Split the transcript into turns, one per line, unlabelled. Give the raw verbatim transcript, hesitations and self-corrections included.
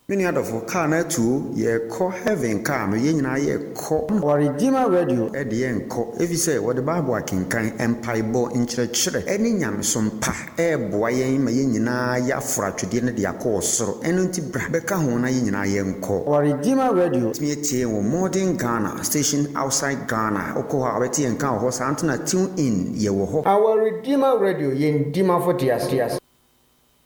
Many other for car na two ye call heaven car no ye nyina ye call or Redeemer Radio at the end call if you say what the Bible can kind empire bo in church any nyam some pa e boy ma ye nyina ya fra twede ne de akọ soro eno nti bra beka ho na ye nyina ye nko or Redeemer Radio me tie wo modern Ghana station outside Ghana okọ ha beti enka ho sa antena tune in ye wo ho our Redeemer Radio ye ndima for tias tias